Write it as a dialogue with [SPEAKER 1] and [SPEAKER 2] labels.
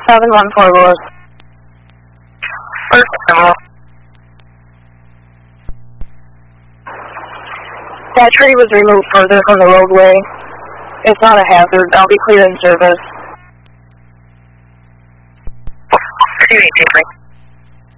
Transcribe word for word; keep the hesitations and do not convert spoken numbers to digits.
[SPEAKER 1] seven one four Lewis.
[SPEAKER 2] First Emerald.
[SPEAKER 1] That tree was removed further from the roadway. It's not a hazard. I'll be clear in service.
[SPEAKER 2] C V T.